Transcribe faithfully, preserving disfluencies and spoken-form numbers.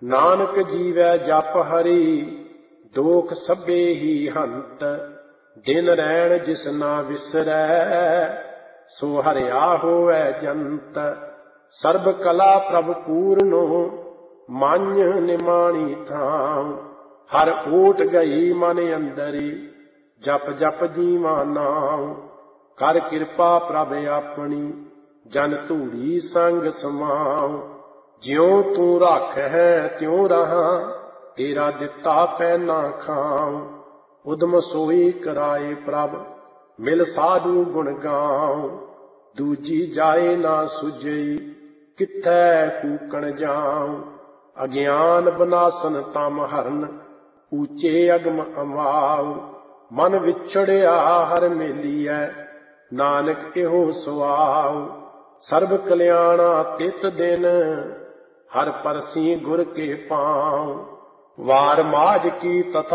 ਨਾਨਕ ਜੀਵੈ ਜਪ ਹਰੀ ਦੋਖ ਸਭੇ ਹੀ ਹੰਤ। ਦਿਨ ਰੈਣ ਜਿਸ ਨਾ ਵਿਸਰੈ ਸੋ ਹਰਿਆ ਹੋਵੈ ਜੰਤ। ਸਰਬ ਕਲਾ ਪ੍ਰਭ ਪੂਰਨੋ ਮਾਝ ਨਿਮਾਣੀ ਥਾਂ। ਹਰ ਓਟ ਗਈ ਮਨ ਅੰਦਰੀ ਜਪ ਜਪ ਜੀਵਾ ਨਾਮ। ਕਰ ਕਿਰਪਾ ਪ੍ਰਭ ਆਪਣੀ ਜਨ ਧੂੜੀ ਸੰਗ ਸਮਾਉ। ਜਿਉ ਤੂੰ ਰੱਖ ਹੈ ਤਿਉ ਰਹਾ ਤੇਰਾ ਦਿੱਤਾ ਪੈ ਨਾ ਖਾਉ। ਉਦਮ ਸੋਈ ਕਰਾਏ ਪ੍ਰਭ ਮਿਲ ਸਾਧੂ ਗੁਣ ਗਾਉ। ਦੂਜੀ ਜਾਏ ਨਾ ਸੁਝਈ ਕਿਥੈ ਕੂਕਣ ਜਾਉ। ਅਗਿਆਨ ਬਨਾਸਨ ਤਮ ਹਰਨ ਊਚੇ ਅਗਮ ਅਮਾਉ। ਮਨ ਵਿਛੜਿਆ ਹਰ ਮੇਲੀਐ ਨਾਨਕ ਇਹੋ ਸੁਆਉ। ਸਰਬ ਕਲਿਆਣਾ ਤਿਤ ਦਿਨ ਹਰ ਪਰਸੀ ਗੁਰ ਕੇ ਪਾਉ। ਵਾਰ ਮਾਝ ਕੀ ਤਥਾ